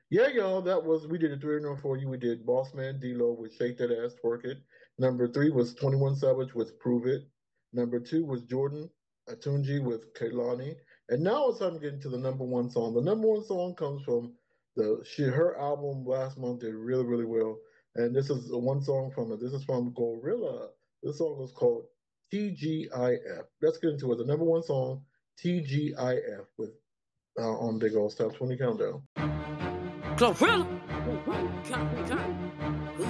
Yeah, y'all, we did a three in a row for you. We did Boss Man D-Lo with Shake That Ass, Twerk It. Number three was 21 Savage with Prove It. Number two was Jordan Atunji with Kehlani. And now it's time to get into the number one song. The number one song comes from her album last month did really, really well. And this is one song from it. This is from Gorilla. This song is called TGIF. Let's get into it. The number one song, TGIF, with on Big Old Top 20 Countdown. Glorilla. Count.